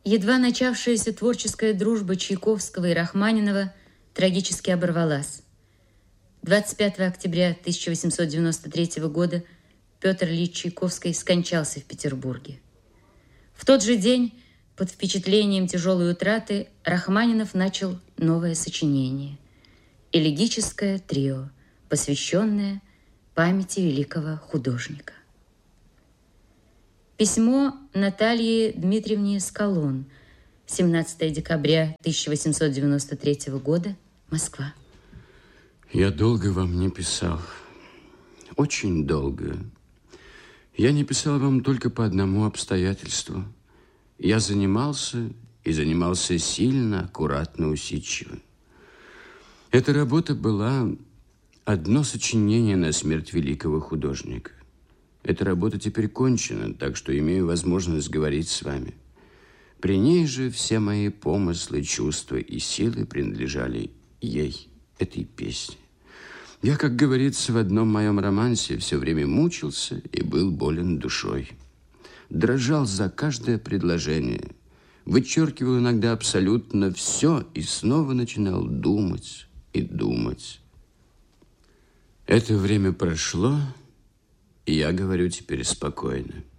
Едва начавшаяся творческая дружба Чайковского и Рахманинова трагически оборвалась. 25 октября 1893 года Петр Ильич Чайковский скончался в Петербурге. В тот же день, под впечатлением тяжелой утраты, Рахманинов начал новое сочинение – элегическое трио, посвященное памяти великого художника. Письмо Натальи Дмитриевне Скалон, 17 декабря 1893 года, Москва. Я долго вам не писал, очень долго. Я не писал вам только по одному обстоятельству. Я занимался сильно, аккуратно, усидчиво. Эта работа была одно сочинение на смерть великого художника. Эта работа теперь кончена, так что имею возможность говорить с вами. При ней же все мои помыслы, чувства и силы принадлежали ей, этой песне. Я, как говорится в одном моем романсе, все время мучился и был болен душой. Дрожал за каждое предложение, вычеркивал иногда абсолютно все и снова начинал думать и думать. Это время прошло, и я говорю теперь спокойно.